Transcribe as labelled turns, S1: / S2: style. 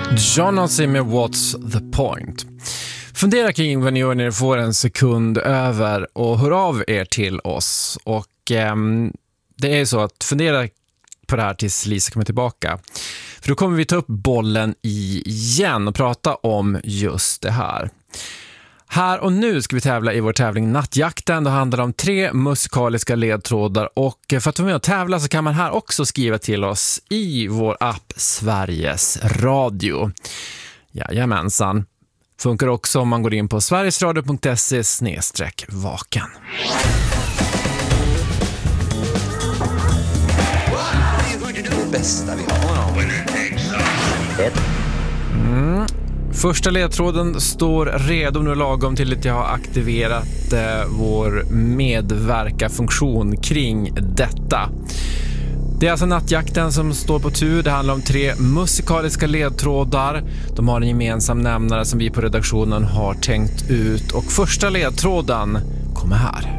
S1: John med What's the point? Fundera kring vad ni gör när ni får en sekund över och hör av er till oss. Och det är så att fundera på det här tills Lisa kommer tillbaka. För då kommer vi ta upp bollen igen och prata om just det här. Här och nu ska vi tävla i vår tävling Nattjakten. Det handlar om 3 musikaliska ledtrådar. Och för att vara med och tävla så kan man här också skriva till oss i vår app Sveriges Radio. Jajamensan. Funkar också om man går in på sverigesradio.se/vaken.
S2: Det bästa vi har.
S1: Första ledtråden står redo nu lagom till att jag har aktiverat vår medverka-funktion kring detta. Det är alltså Nattjakten som står på tur. Det handlar om 3 musikaliska ledtrådar. De har en gemensam nämnare som vi på redaktionen har tänkt ut. Och första ledtråden kommer här.